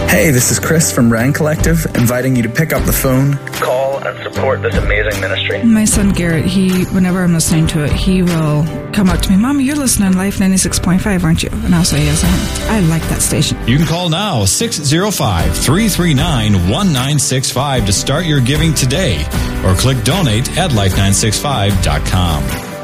Hey, this is Chris from Rand Collective, inviting you to pick up the phone, call, and support this amazing ministry. My son Garrett, whenever I'm listening to it, he will come up to me, Mommy, you're listening to Life 96.5, aren't you? And I'll say, yes, I am. I like that station. You can call now, 605-339-1965 to start your giving today, or click donate at life965.com.